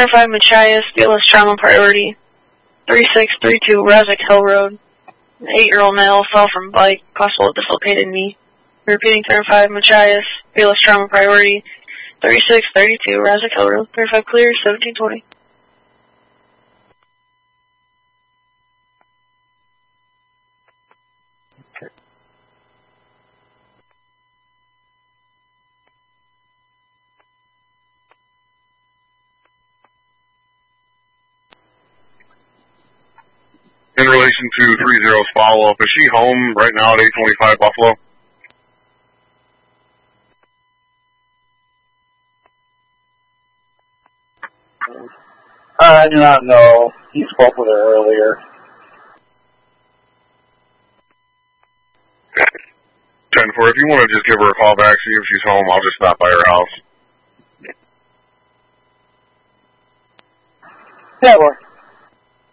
5 Machias, BLS trauma priority. 3632 Razak Hill Road. An 8-year-old male fell from bike, possible dislocated knee. Repeating 35 Machias, BLS trauma priority. 3632 Razak Hill Road. 35 clear, 1720. In relation to 30's follow-up, is she home right now at 825 Buffalo? I do not know. He spoke with her earlier. 10-4, if you want to just give her a call back, see if she's home, I'll just stop by her house. Yeah, well.